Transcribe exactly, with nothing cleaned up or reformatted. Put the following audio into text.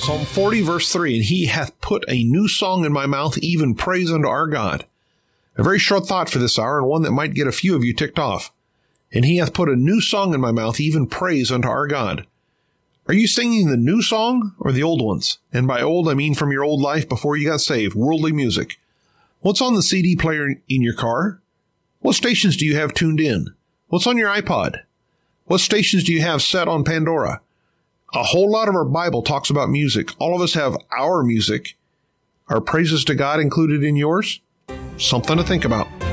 Psalm forty, verse three, and he hath put a new song in my mouth, even praise unto our God. A very short thought for this hour, and one that might get a few of you ticked off. And he hath put a new song in my mouth, even praise unto our God. Are you singing the new song or the old ones? And by old, I mean from your old life before you got saved, worldly music. What's on the C D player in your car? What stations do you have tuned in? What's on your iPod? What stations do you have set on Pandora? A whole lot of our Bible talks about music. All of us have our music. Are praises to God included in yours? Something to think about.